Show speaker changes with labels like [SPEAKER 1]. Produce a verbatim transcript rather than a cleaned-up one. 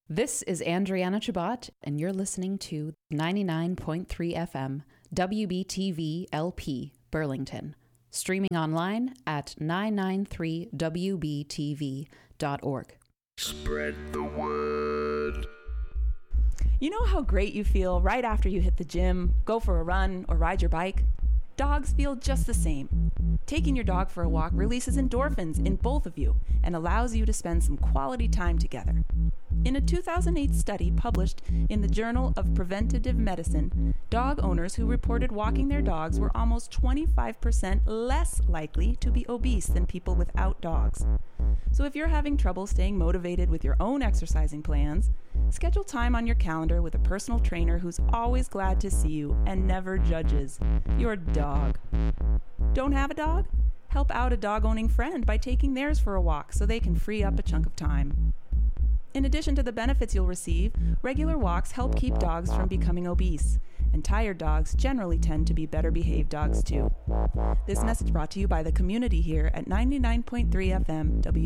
[SPEAKER 1] This is Andriana Chabot, and you're listening to ninety-nine point three F M, W B T V L P, Burlington. Streaming online at nine nine three W B T V dot org.
[SPEAKER 2] Spread the word.
[SPEAKER 3] You know how great you feel right after you hit the gym, go for a run, or ride your bike? Dogs feel just the same. Taking your dog for a walk releases endorphins in both of you and allows you to spend some quality time together. In a two thousand eight study published in the Journal of Preventative Medicine, dog owners who reported walking their dogs were almost twenty-five percent less likely to be obese than people without dogs. So if you're having trouble staying motivated with your own exercising plans, schedule time on your calendar with a personal trainer who's always glad to see you and never judges. Your dog. Don't have a dog? Help out a dog-owning friend by taking theirs for a walk so they can free up a chunk of time. In addition to the benefits you'll receive, regular walks help keep dogs from becoming obese, and tired dogs generally tend to be better behaved dogs too. This message brought to you by the community here at ninety-nine point three F M W